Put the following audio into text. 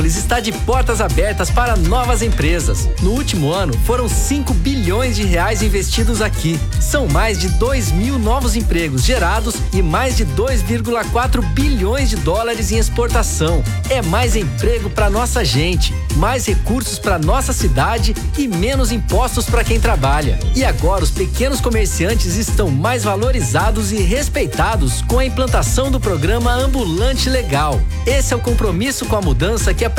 Está de portas abertas para novas empresas. No último ano, foram 5 bilhões de reais investidos aqui. São mais de 2.000 novos empregos gerados e mais de 2,4 bilhões de dólares em exportação. É mais emprego para nossa gente, mais recursos para nossa cidade e menos impostos para quem trabalha. E agora os pequenos comerciantes estão mais valorizados e respeitados com a implantação do programa Ambulante Legal. Esse é o compromisso com a mudança que a